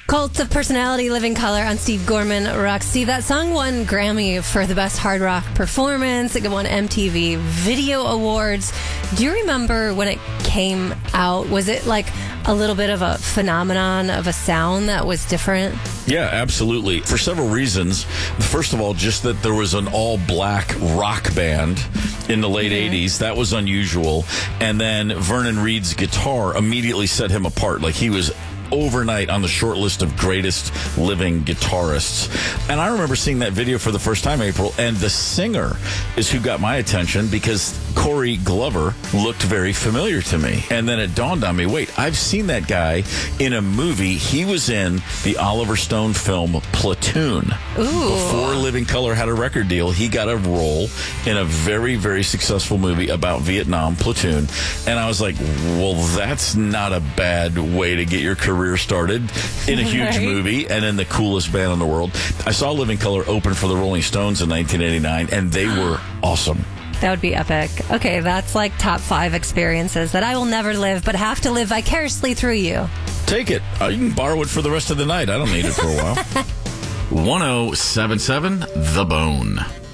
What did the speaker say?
Cult of Personality, Living Color on Steve Gorman Rock. Steve, that song won Grammy for the best hard rock performance. It won MTV Video Awards. Do you remember when it came out? Was it like a little bit of a phenomenon of a sound that was different? Yeah, absolutely. For several reasons. First of all, just that there was an all-black rock band in the late 80s. That was unusual. And then Vernon Reid's guitar immediately set him apart. Like, he was overnight on the short list of greatest living guitarists. And I remember seeing that video for the first time, April, and the singer is who got my attention because Corey Glover looked very familiar to me. And then it dawned on me, wait, I've seen that guy in a movie. He was in the Oliver Stone film Platoon. Ooh. Before Living Color had a record deal, he got a role in a very, very successful movie about Vietnam, Platoon. And I was like, well, that's not a bad way to get your career started in a huge movie and in the coolest band in the world. I saw Living Color open for the Rolling Stones in 1989, and they were awesome. That would be epic. Okay, that's like top 5 experiences that I will never live, but have to live vicariously through you. Take it. You can borrow it for the rest of the night. I don't need it for a while. 1077 The Bone.